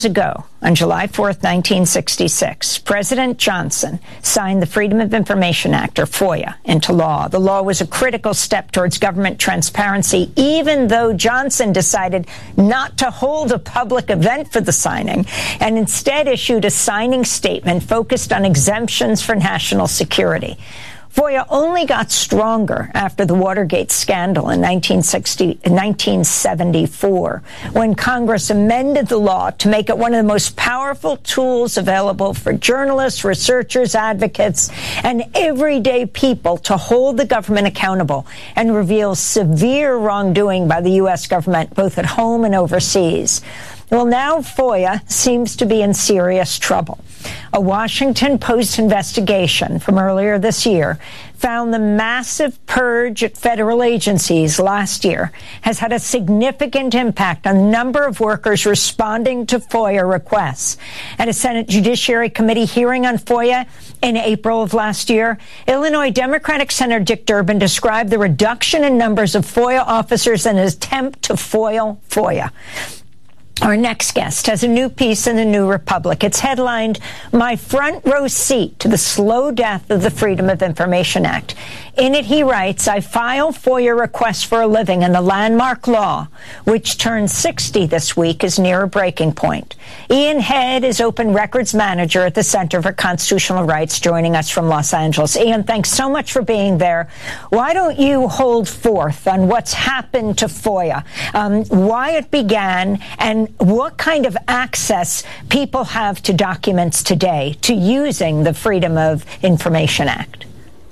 ago, on July 4th, 1966, President Johnson signed the Freedom of Information Act, or FOIA, into law. The law was a critical step towards government transparency, even though Johnson decided not to hold a public event for the signing and instead issued a signing statement focused on exemptions for national security. FOIA only got stronger after the Watergate scandal in 1974, when Congress amended the law to make it one of the most powerful tools available for journalists, researchers, advocates, and everyday people to hold the government accountable and reveal severe wrongdoing by the U.S. government, both at home and overseas. Well, now FOIA seems to be in serious trouble. A Washington Post investigation from earlier this year found the massive purge at federal agencies last year has had a significant impact on the number of workers responding to FOIA requests. At a Senate Judiciary Committee hearing on FOIA in April of last year, Illinois Democratic Senator Dick Durbin described the reduction in numbers of FOIA officers in an attempt to foil FOIA. Our next guest has a new piece in the New Republic. It's headlined, "My Front Row Seat to the Slow Death of the Freedom of Information Act." In it, he writes, "I file FOIA requests for a living, and the landmark law, which turns 60 this week, is near a breaking point." Ian Head is Open Records Manager at the Center for Constitutional Rights, joining us from Los Angeles. Ian, thanks so much for being there. Why don't you hold forth on what's happened to FOIA, why it began, and what kind of access people have to documents today, to using the Freedom of Information Act?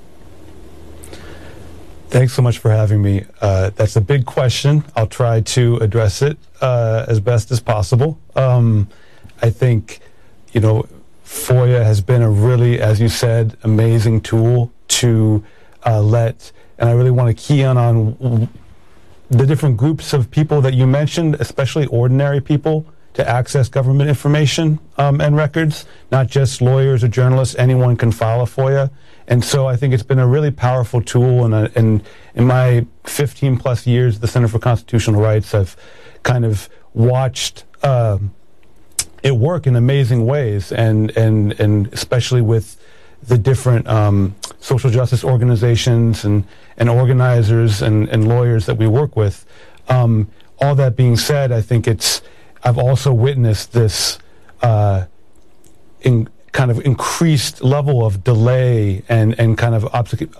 Thanks so much for having me. That's a big question. I'll try to address it as best as possible. I think, FOIA has been a really, as you said, amazing tool to and I really want to key in on the different groups of people that you mentioned, especially ordinary people, to access government information and records, not just lawyers or journalists. Anyone can file a FOIA. And so I think it's been a really powerful tool. And in my 15 plus years at the Center for Constitutional Rights, I've kind of watched it work in amazing ways, and especially with the different social justice organizations and organizers and lawyers that we work with. All that being said, I think I've also witnessed this kind of increased level of delay and kind of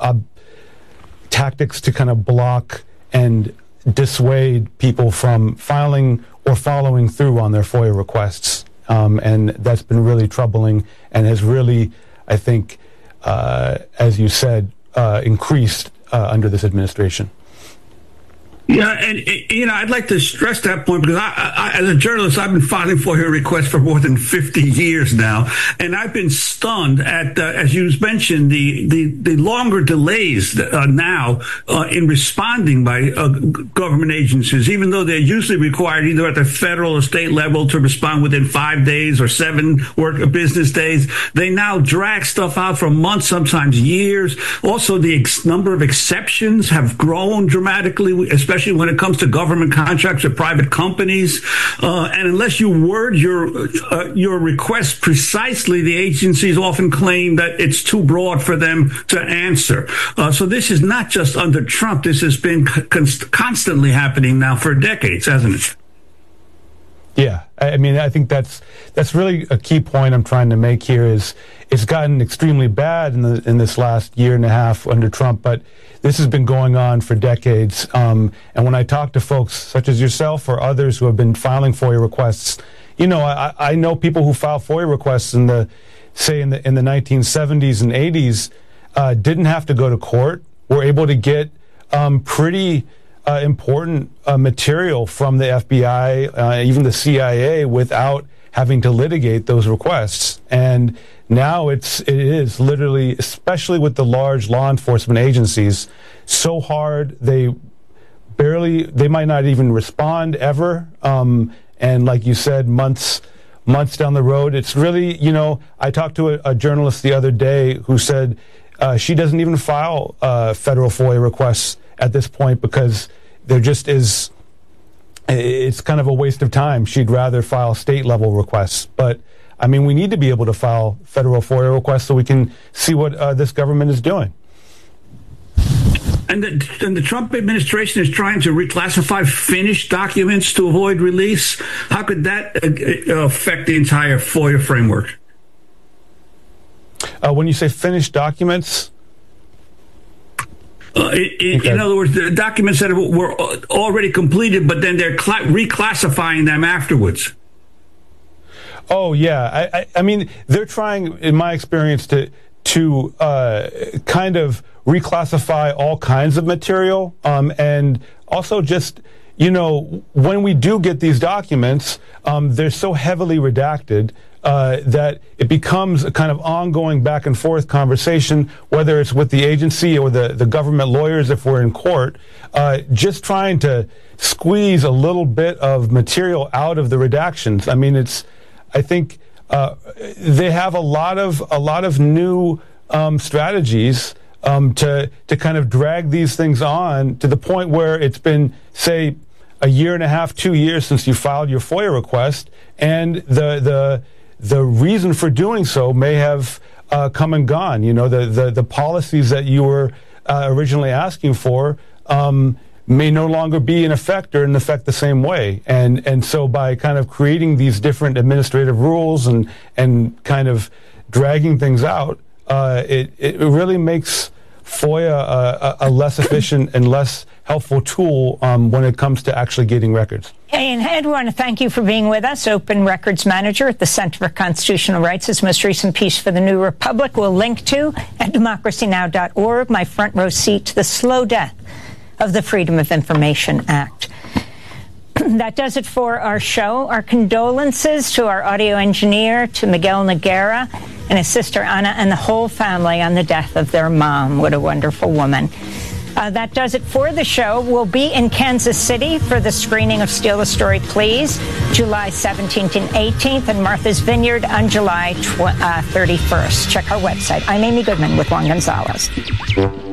tactics to kind of block and dissuade people from filing or following through on their FOIA requests. And that's been really troubling and has really, I think, as you said, increased under this administration. Yeah, and I'd like to stress that point, because I as a journalist, I've been filing FOIA requests for more than 50 years now, and I've been stunned at, as you mentioned, the longer delays now in responding by government agencies, even though they're usually required either at the federal or state level to respond within 5 days or 7 business days. They now drag stuff out for months, sometimes years. Also, the number of exceptions have grown dramatically, especially when it comes to government contracts with private companies. And unless you word your request precisely, the agencies often claim that it's too broad for them to answer. So this is not just under Trump. This has been constantly happening now for decades, hasn't it? Yeah, I mean, I think that's really a key point I'm trying to make here. Is it's gotten extremely bad in this last year and a half under Trump, but this has been going on for decades. And when I talk to folks such as yourself or others who have been filing FOIA requests, I know people who filed FOIA requests in the 1970s and 80s didn't have to go to court, were able to get pretty important material from the FBI, even the CIA, without having to litigate those requests. And now it is literally, especially with the large law enforcement agencies, so hard. They might not even respond ever. And like you said, months down the road, it's really, I talked to a journalist the other day who said she doesn't even file federal FOIA requests at this point because there just is it's kind of a waste of time. She'd rather file state-level requests. But, I mean, we need to be able to file federal FOIA requests so we can see what this government is doing. And the Trump administration is trying to reclassify finished documents to avoid release. How could that affect the entire FOIA framework? When you say finished documents? Okay. In other words, the documents that were already completed, but then they're reclassifying them afterwards. Oh, yeah. I mean, they're trying, in my experience, to kind of reclassify all kinds of material. And also just, you know, when we do get these documents, they're so heavily redacted that it becomes a kind of ongoing back and forth conversation, whether it's with the agency or the government lawyers if we're in court, just trying to squeeze a little bit of material out of the redactions. I mean, I think they have a lot of new strategies to kind of drag these things on to the point where it's been, say, a year and a half, 2 years since you filed your FOIA request, and the reason for doing so may have come and gone. You know, the policies that you were originally asking for may no longer be in effect or in effect the same way. And so by kind of creating these different administrative rules and kind of dragging things out, it really makes FOIA a less efficient and less helpful tool when it comes to actually getting records. And Ed, we want to thank you for being with us. Open Records Manager at the Center for Constitutional Rights. His most recent piece for the New Republic we'll link to at democracynow.org. My front row seat to the slow death of the Freedom of Information Act. That does it for our show. Our condolences to our audio engineer, to Miguel Noguera and his sister Anna and the whole family on the death of their mom. What a wonderful woman. That does it for the show. We'll be in Kansas City for the screening of Steal the Story, Please, July 17th and 18th, and Martha's Vineyard on July 31st. Check our website. I'm Amy Goodman with Juan Gonzalez.